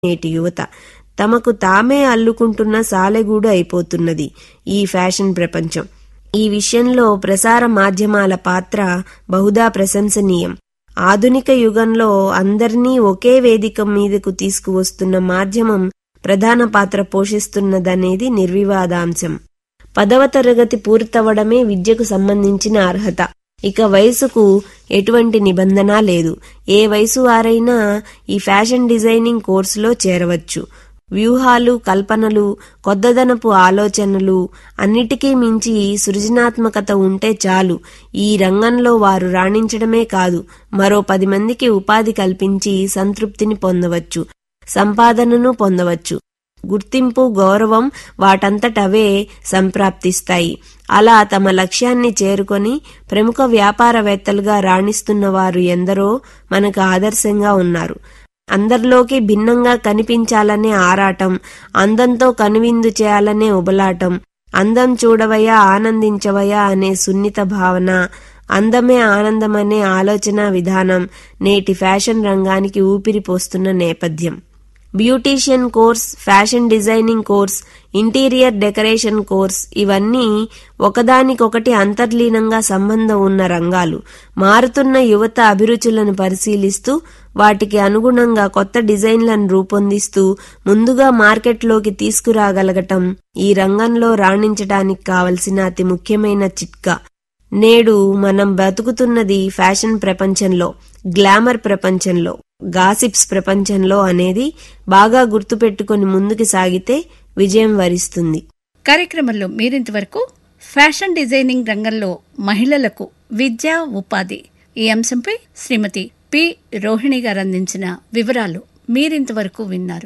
నేటి యువత తమకు తామే అల్లుకుంటున్న సాలెగూడు అయిపోతున్నది ఈ ఫ్యాషన్ ప్రపంచం. ఈ విషయంలో ప్రసార మాధ్యమాల పాత్ర బహుదా ప్రశంసనీయం. ఆధునిక యుగంలో అందర్నీ ఒకే వేదిక మీదకు తీసుకువస్తున్న మాధ్యమం ప్రధాన పాత్ర పోషిస్తున్నదనేది నిర్వివాదాంశం. 10వ తరగతి పూర్తవడమే విద్యకు సంబంధించిన అర్హత. ఇక వయసుకు ఎటువంటి నిబంధన లేదు. ఏ వయసు వారైనా ఈ ఫ్యాషన్ డిజైనింగ్ కోర్సులో చేరవచ్చు. వ్యూహాలు, కల్పనలు, కొత్తదనపు ఆలోచనలు, అన్నిటికీ మించి సృజనాత్మకత ఉంటే చాలు. ఈ రంగంలో వారు రాణించడమే కాదు, మరో 10 మందికి ఉపాధి కల్పించి సంతృప్తిని పొందవచ్చు, సంపాదనను పొందవచ్చు. గుర్తింపు, గౌరవం వాటంతటవే సంప్రాప్తిస్తాయి. అలా తమ లక్ష్యాన్ని చేరుకొని ప్రముఖ వ్యాపారవేత్తలుగా రాణిస్తున్న వారు ఎందరో మనకు ఆదర్శంగా ఉన్నారు. అందరిలోకి భిన్నంగా కనిపించాలనే ఆరాటం, అందంతో కనువిందు చేయాలనే ఉబలాటం, అందం చూడవయ్యా ఆనందించవయ్యా అనే సున్నిత భావన, అందమే ఆనందమనే ఆలోచన విధానం నేటి ఫ్యాషన్ రంగానికి ఊపిరి పోస్తున్న నేపథ్యం. Beautician course, fashion designing course, interior decoration course ఇవన్నీ ఒకదానికొకటి అంతర్లీనంగా సంబంధం ఉన్న రంగాలు. మారుతున్న యువత అభిరుచులను పరిశీలిస్తూ వాటికి అనుగుణంగా కొత్త డిజైన్లను రూపొందిస్తూ ముందుగా మార్కెట్లోకి తీసుకురాగలగటం ఈ రంగంలో రాణించడానికి కావలసిన అతి ముఖ్యమైన చిట్కా. నేడు మనం బతుకుతున్నది ఫ్యాషన్ ప్రపంచంలో, గ్లామర్ ప్రపంచంలో, గాసిప్స్ ప్రపంచంలో అనేది బాగా గుర్తుపెట్టుకుని ముందుకు సాగితే విజయం వరిస్తుంది. కార్యక్రమంలో మీరింతవరకు ఫ్యాషన్ డిజైనింగ్ రంగంలో మహిళలకు విద్యా ఉపాధి ఈ అంశంపై శ్రీమతి పి రోహిణి గారు అందించిన వివరాలు మీరింతవరకు విన్నారు.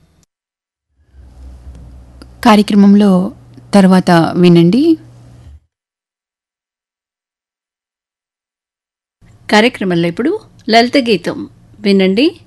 కార్యక్రమంలో తర్వాత వినండి. కార్యక్రమంలో ఇప్పుడు లలిత గీతం వినండి.